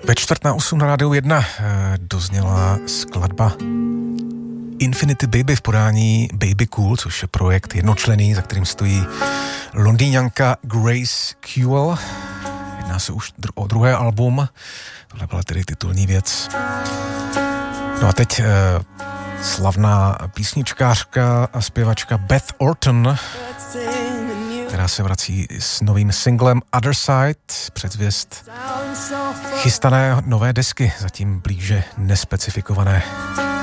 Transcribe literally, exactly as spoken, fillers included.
Ve čtvrt na osm na Rádiu jedna dozněla skladba Infinity Baby v podání Baby Cool, což je projekt jednočlenný, za kterým stojí Londýňanka Grace Kuehl. Jedná se už o druhé album, tohle byla tedy titulní věc. No a teď eh, slavná písničkářka a zpěvačka Beth Orton, která se vrací s novým singlem Other Side, předzvěst chystané nové desky, zatím blíže nespecifikované.